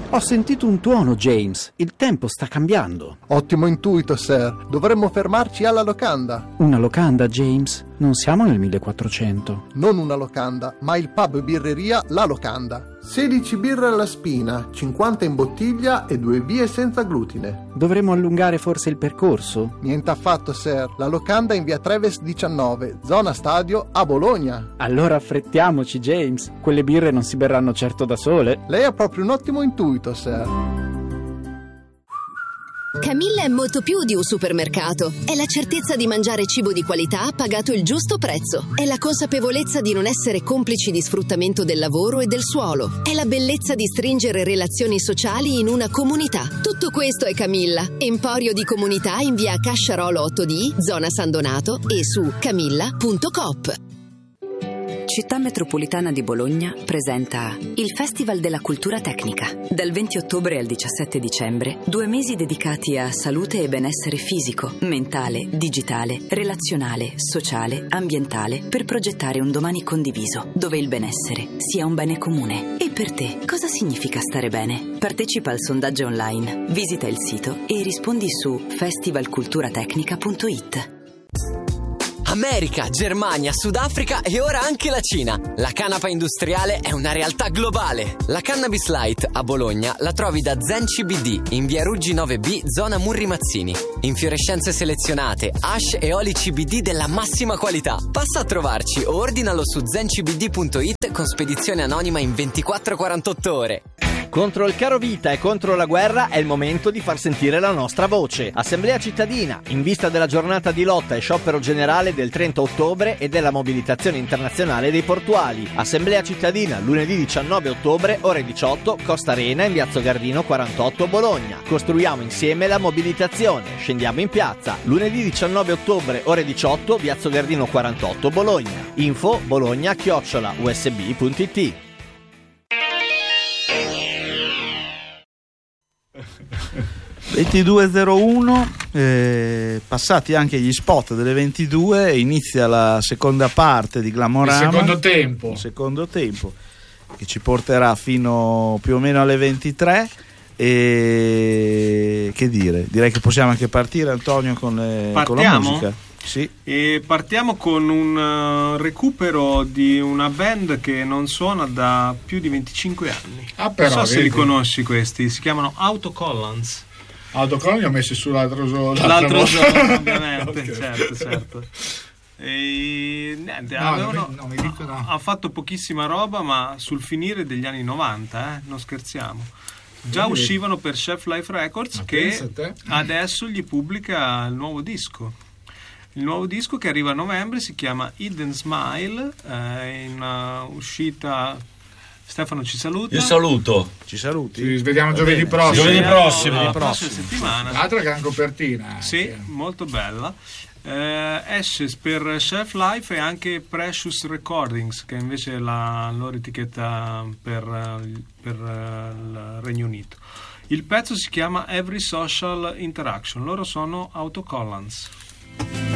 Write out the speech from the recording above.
Ho sentito un tuono, James. Il tempo sta cambiando. Ottimo intuito, sir. Dovremmo fermarci alla locanda. Una locanda, James? Non siamo nel 1400. Non una locanda, ma il pub birreria La Locanda. 16 birre alla spina, 50 in bottiglia e 2 vie senza glutine. Dovremmo allungare forse il percorso? Niente affatto, sir. La Locanda in via Treves 19, zona stadio a Bologna. Allora affrettiamoci, James. Quelle birre non si berranno certo da sole. Lei ha proprio un ottimo intuito, sir. Camilla è molto più di un supermercato. È la certezza di mangiare cibo di qualità pagato il giusto prezzo. È la consapevolezza di non essere complici di sfruttamento del lavoro e del suolo. È la bellezza di stringere relazioni sociali in una comunità. Tutto questo è Camilla. Emporio di comunità in via Casciarolo 8D, zona San Donato e su camilla.coop. Città metropolitana di Bologna presenta il Festival della Cultura Tecnica. Dal 20 ottobre al 17 dicembre, 2 mesi dedicati a salute e benessere fisico, mentale, digitale, relazionale, sociale, ambientale, per progettare un domani condiviso, dove il benessere sia un bene comune. E per te, cosa significa stare bene? Partecipa al sondaggio online, visita il sito e rispondi su festivalculturatecnica.it. America, Germania, Sudafrica e ora anche la Cina. La canapa industriale è una realtà globale. La Cannabis Light a Bologna la trovi da Zen CBD in via Ruggi 9B, zona Murri Mazzini. Infiorescenze selezionate, hash e oli CBD della massima qualità. Passa a trovarci o ordinalo su zencbd.it con spedizione anonima in 24-48 ore. Contro il caro vita e contro la guerra è il momento di far sentire la nostra voce. Assemblea cittadina, in vista della giornata di lotta e sciopero generale del 30 ottobre e della mobilitazione internazionale dei portuali. Assemblea cittadina, lunedì 19 ottobre, ore 18, Costa Arena in Piazza Gardino 48, Bologna. Costruiamo insieme la mobilitazione. Scendiamo in piazza. Lunedì 19 ottobre, ore 18, Piazza Gardino 48, Bologna. Info bologna@usb.it. (22:01) passati anche gli spot delle 22, inizia la seconda parte di Glamorama, il secondo tempo che ci porterà fino più o meno alle 23. E che dire, direi che possiamo anche partire, Antonio, con la musica. Sì. E partiamo con un recupero di una band che non suona da più di 25 anni. Però, non so se li conosci questi, si chiamano Autocollants. Autocollants li ho messi sull'altro giorno, ovviamente. Okay. certo. E niente, no. ha fatto pochissima roba, ma sul finire degli anni 90, non scherziamo. Già uscivano per Chef Life Records, che adesso gli pubblica il nuovo disco. Il nuovo disco che arriva a novembre si chiama Hidden Smile, è una uscita. Stefano ci saluta. Io saluto. Ci saluti? Ci vediamo giovedì prossimo. La prossima settimana. L'altra gran copertina. Sì, molto bella. Esce per Chef Life e anche Precious Recordings, che invece è la loro etichetta per il Regno Unito. Il pezzo si chiama Every Social Interaction. Loro sono Autocollants.